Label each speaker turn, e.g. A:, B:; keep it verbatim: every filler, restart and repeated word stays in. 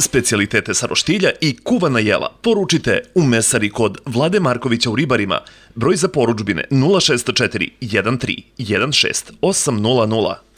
A: Specijalitete sa roštilja i kuvana jela poručite u mesari kod Vlade Markovića u Ribarima. Broj za poručbine nula šest četiri jedan tri jedan šest osam nula nula.